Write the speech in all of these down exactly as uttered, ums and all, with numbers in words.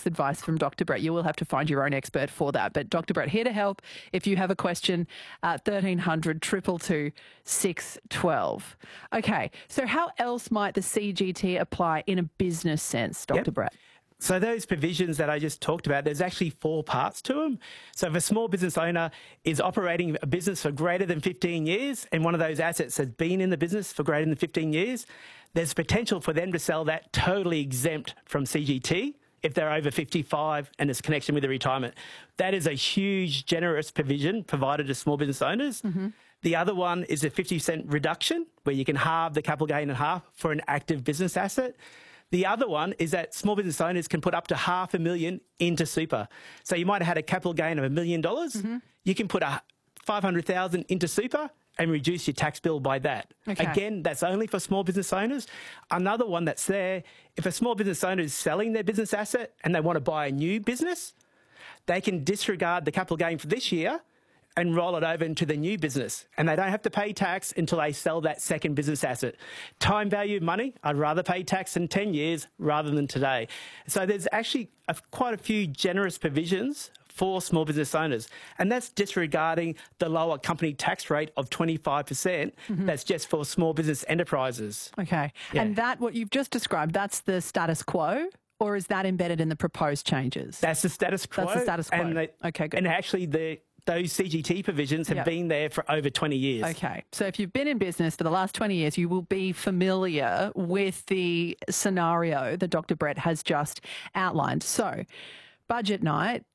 tax advice from Doctor Brett. You will have to find your own expert for that. But Doctor Brett, here to help if you have a question, uh, thirteen hundred, two two two, six one two. Okay, so how else might the C G T apply in a business sense, Doctor Yep. Brett? So those provisions that I just talked about, there's actually four parts to them. So if a small business owner is operating a business for greater than fifteen years and one of those assets has been in the business for greater than fifteen years, there's potential for them to sell that totally exempt from C G T if they're over fifty-five and it's connection with the retirement. That is a huge, generous provision provided to small business owners. Mm-hmm. The other one is a fifty percent reduction where you can halve the capital gain in half for an active business asset. The other one is that small business owners can put up to half a million into super. So you might have had a capital gain of a million dollars. Mm-hmm. You can put a five hundred thousand into super and reduce your tax bill by that. Okay. Again, that's only for small business owners. Another one that's there, if a small business owner is selling their business asset and they want to buy a new business, they can disregard the capital gain for this year and roll it over into the new business. And they don't have to pay tax until they sell that second business asset. Time value of money, I'd rather pay tax in ten years rather than today. So there's actually a, quite a few generous provisions for small business owners. And that's disregarding the lower company tax rate of twenty-five percent. Mm-hmm. That's just for small business enterprises. Okay. Yeah. And that, what you've just described, that's the status quo? Or is that embedded in the proposed changes? That's the status quo. That's the status quo. And the, okay, good. And actually the those C G T provisions have yep. been there for over twenty years. Okay. So if you've been in business for the last twenty years, you will be familiar with the scenario that Doctor Brett has just outlined. So budget night,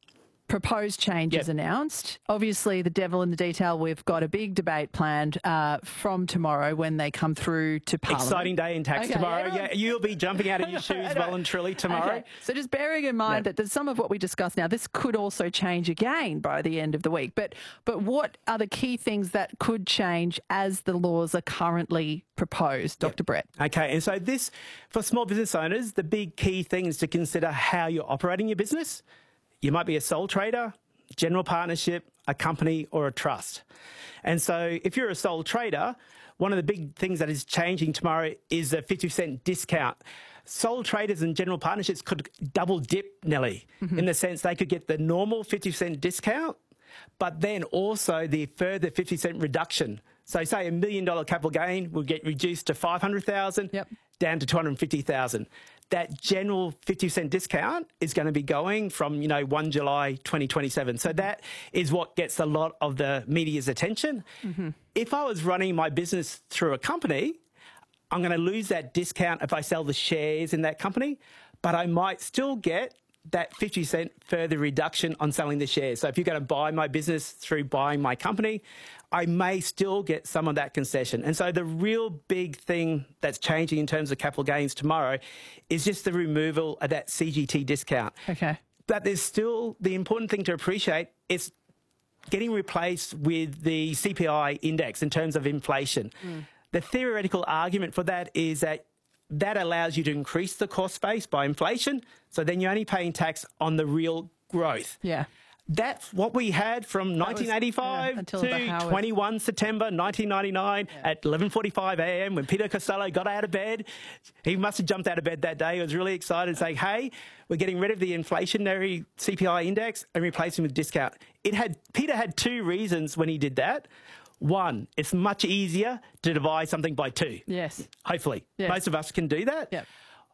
proposed changes yep. announced. Obviously, the devil in the detail. We've got a big debate planned uh, from tomorrow when they come through to Parliament. Exciting day in tax okay, tomorrow. everyone... Yeah, you'll be jumping out of your shoes well and truly tomorrow. Okay. So just bearing in mind yep. that there's some of what we discussed now, this could also change again by the end of the week. But but what are the key things that could change as the laws are currently proposed, Doctor Yep. Brett? Okay, and so this, for small business owners, the big key thing is to consider how you're operating your business. You might be a sole trader, general partnership, a company or a trust. And so if you're a sole trader, one of the big things that is changing tomorrow is a fifty percent discount. Sole traders and general partnerships could double dip, Nellie, mm-hmm. in the sense they could get the normal fifty percent discount, but then also the further fifty percent reduction. So say a million dollar capital gain will get reduced to five hundred thousand dollars, yep. down to two hundred fifty thousand dollars. That general fifty percent discount is going to be going from, you know, first of July twenty twenty-seven. So that is what gets a lot of the media's attention. Mm-hmm. If I was running my business through a company, I'm going to lose that discount if I sell the shares in that company, but I might still get that fifty percent further reduction on selling the shares. So if you're going to buy my business through buying my company, I may still get some of that concession. And so the real big thing that's changing in terms of capital gains tomorrow is just the removal of that C G T discount. Okay. But there's still, the important thing to appreciate is getting replaced with the C P I index in terms of inflation. Mm. The theoretical argument for that is that that allows you to increase the cost base by inflation, so then you're only paying tax on the real growth. Yeah. That's what we had from nineteen eighty-five was, yeah, to twenty-first September nineteen ninety-nine yeah. at eleven forty-five a m when Peter Costello got out of bed. He must have jumped out of bed that day. He was really excited, saying, hey, we're getting rid of the inflationary C P I index and replacing with discount. It had Peter had two reasons when he did that. One, it's much easier to divide something by two. Yes. Hopefully. Yes. Most of us can do that. Yep.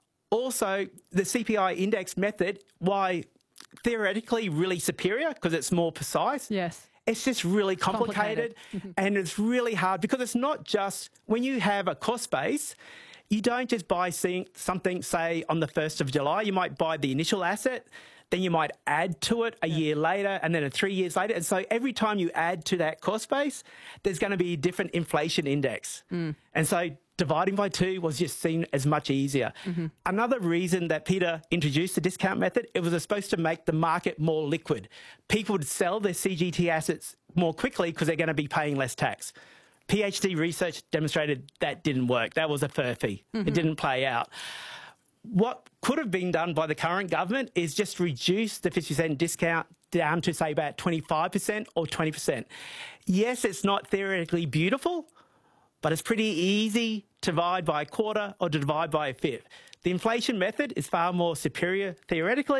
Also, the C P I index method, why theoretically really superior because it's more precise. Yes. It's just really complicated, complicated. And it's really hard because it's not just when you have a cost base, you don't just buy something, say, on the first of July. You might buy the initial asset, then you might add to it a yeah. year later and then a three years later. And so every time you add to that cost base, there's going to be a different inflation index. Mm. And so dividing by two was just seen as much easier. Mm-hmm. Another reason that Peter introduced the discount method, it was supposed to make the market more liquid. People would sell their C G T assets more quickly because they're going to be paying less tax. PhD research demonstrated that didn't work. That was a furphy. Mm-hmm. It didn't play out. What could have been done by the current government is just reduce the fifty percent discount down to, say, about twenty-five percent or twenty percent. Yes, it's not theoretically beautiful, but it's pretty easy to divide by a quarter or to divide by a fifth. The inflation method is far more superior theoretically.